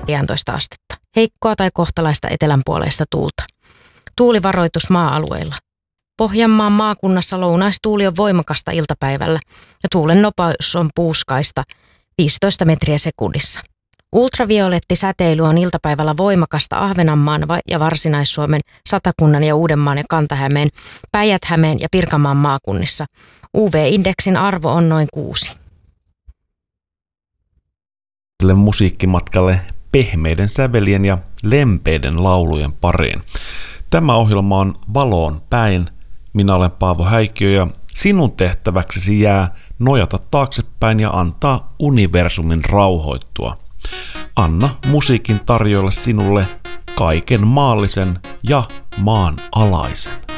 15 astetta. Heikkoa tai kohtalaista etelänpuoleista tuulta. Tuulivaroitus maa-alueilla. Pohjanmaan maakunnassa lounaistuuli on voimakasta iltapäivällä ja tuulen nopeus on puuskaista 15 metriä sekunnissa. Ultraviolettisäteily on iltapäivällä voimakasta Ahvenanmaan ja Varsinais-Suomen, Satakunnan ja Uudenmaan ja Kanta-Hämeen, Päijät-Hämeen ja Pirkanmaan maakunnissa. UV-indeksin arvo on noin 6. Musiikkimatkalle pehmeiden sävelien ja lempeiden laulujen pariin. Tämä ohjelma on Valoon päin. Minä olen Paavo Häikkiö ja sinun tehtäväksesi jää nojata taaksepäin ja antaa universumin rauhoittua. Anna musiikin tarjoilla sinulle kaiken maallisen ja maanalaisen.